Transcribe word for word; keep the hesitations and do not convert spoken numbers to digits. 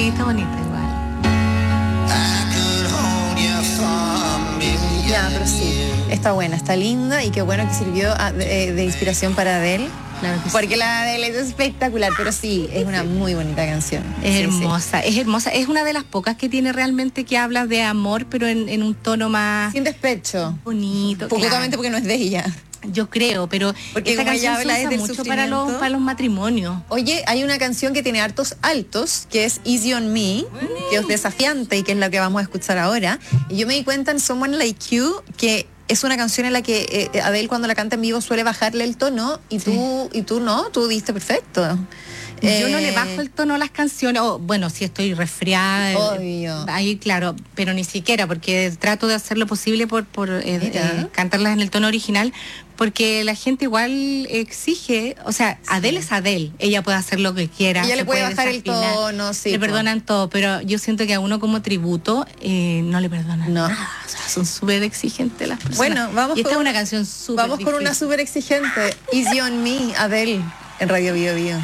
Sí, está bonita igual. Ya, pero sí, está buena, está linda y qué bueno que sirvió a, de, de inspiración para Adele. Claro que Porque sí. la de Adele es espectacular, pero sí, es una muy bonita canción. Es Sí, hermosa, sí. es hermosa. Es una de las pocas que tiene realmente que habla de amor, pero en, en un tono más Sin despecho. bonito. Justamente Claro. porque no es de ella. Yo creo, pero Porque esta como ella canción habla se es usa del mucho para los, sufrimiento. para los matrimonios. Oye, hay una canción que tiene hartos altos, que es Easy on Me, que es desafiante y que es la que vamos a escuchar ahora. Y yo me di cuenta en Someone Like You que es una canción en la que eh, Adele cuando la canta en vivo suele bajarle el tono y Sí. tú y tú no, tú diste perfecto. Yo Eh, no le bajo el tono a las canciones, o bueno, si estoy resfriada, eh, Obvio. ahí claro, pero ni siquiera, porque trato de hacer lo posible por, por eh, Mira. eh, cantarlas en el tono original, porque la gente igual exige, o sea, Adele es Adele, ella puede hacer lo que quiera. Ella se le puede bajar el desafinar, tono, sí, le po. perdonan todo, pero yo siento que a uno como tributo eh, no le perdonan No. nada, o sea, son súper exigentes las personas. Bueno, vamos y esta con es una una- canción súper Vamos con una difícil. súper exigente, Easy on Me, Adele, en Radio Bio Bio.